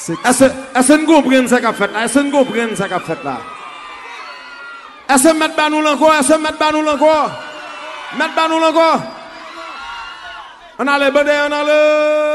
Est-ce que vous comprenez ce qu'a fait là? Est-ce que vous comprenez ce qu'a fait là? Est-ce que mettre nous encore? Est-ce que mettre nous encore? Mettre nous encore? On a les bedets, on a le...